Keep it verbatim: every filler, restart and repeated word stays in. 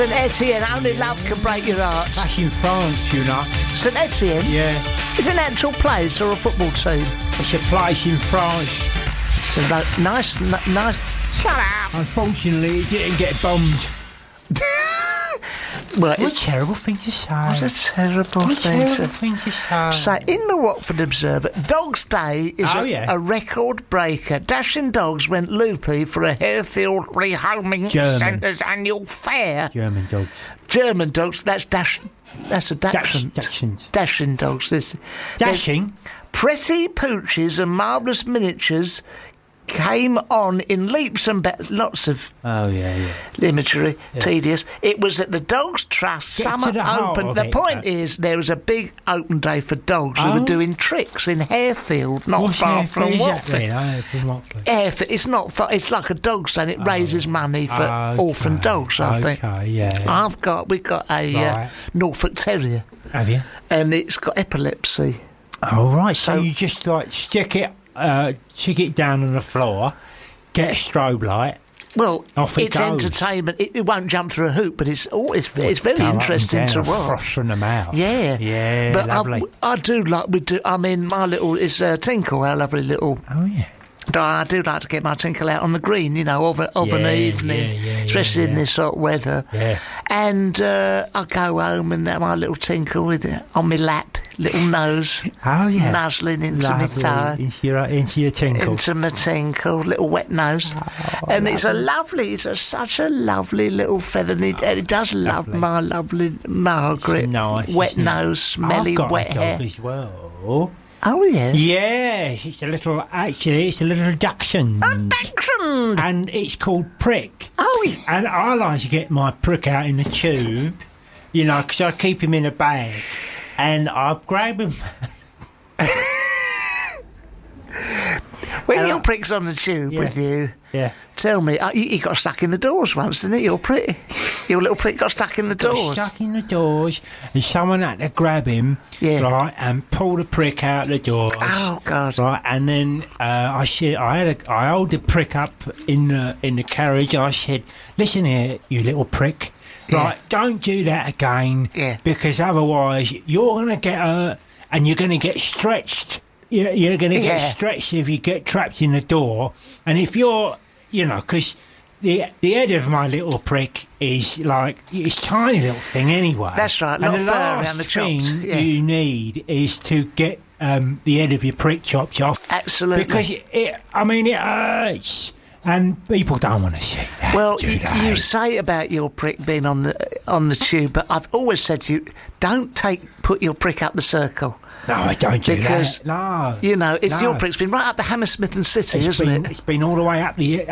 Saint Etienne, only love can break your heart. That's in France, you know. Saint Etienne? Yeah. Is it an actual place or a football team? It's a place in France. It's a lo- nice, n- nice... Shut up! Unfortunately, it didn't get bombed. Well, What a it's terrible thing to say. what a terrible What a thing terrible to thing to say. So, in the Watford Observer, Dogs Day is Oh, a, yeah. a record breaker. Dashing Dogs went loopy for a Harefield Rehoming German. Centre's annual fair. German dogs. German Dogs, that's Dash... That's a Dash, dachshund. dachshunds. Dashing Dogs. This Dashing? Pretty pooches and marvellous miniatures came on in leaps and bounds. Lots of Oh, yeah, yeah. imagery, tedious. It was at the Dogs Trust Get Summer to the heart Open. of The it, point though. is, there was a big open day for dogs who Oh. were doing tricks in Harefield, not What's far there from for Watford. exactly? Oh, from Watford. Harefield, it's not far. It's like a dog stand. It raises money for Okay. orphan dogs. I think. Okay, yeah. I've got. We've got a uh, Right. Norfolk Terrier, Have you? and it's got epilepsy. Oh, right. So, So- you just, like, stick it, uh, stick it down on the floor, get a strobe light. Well, Off it it's goes. entertainment. It, it won't jump through a hoop, but it's oh, it's, it's very go up and interesting to down, watch. froth from the mouth. Yeah, Yeah, but lovely. I, I do like we do. I mean, my little is uh, Tinkle, our lovely little. Oh, yeah. I do like to get my Tinkle out on the green, you know, of, a, of an Yeah, evening, yeah, yeah, especially yeah, in yeah. this hot weather. Yeah. And uh, I go home and have my little Tinkle with it on my lap, little nose, Oh, yeah. nuzzling into my Lovely. thigh. Into your, into your tinkle. Into my tinkle, little wet nose, Oh, and it's a lovely, it's a, such a lovely little feather, and it, and it does love lovely. my lovely Margaret, Nice, wet isn't it? nose, smelly I've got wet a dog hair. as well. Oh yeah, Yeah, it's a little, actually, it's a little dachshund. a dachshund. And it's called Prick. Oh yeah. And I like to get my Prick out in the tube, you know, because I keep him in a bag. And I grab him. When And your I- prick's on the tube Yeah. with you, Yeah. tell me, uh, you, you got stuck in the doors once, didn't it? You're pretty. Your little prick got stuck in the Got doors. stuck in the doors, and someone had to grab him, Yeah. right, and pull the Prick out the doors. Oh God. Right, and then uh, I said, I had a, I hold the Prick up in the in the carriage. I said, "Listen here, you little prick, Yeah. right? Don't do that again, Yeah. because otherwise you're gonna get hurt and you're gonna get stretched. You're, you're gonna get Yeah. stretched if you get trapped in the door. And if you're, you know, because." The, the head of my little Prick is like it's a tiny little thing anyway. That's right, And lot the of fur last around the thing chops, yeah. you need is to get um, the head of your Prick chopped off. Absolutely. Because it, it I mean, it hurts, and people don't want to see that. Well, do you, they? you say about your prick being on the on the tube, but I've always said to you, don't take put your prick up the circle. no, I don't do because, that. No, You know, it's no. your prick's been right up the Hammersmith and City, It's isn't been, it? It's been all the way up the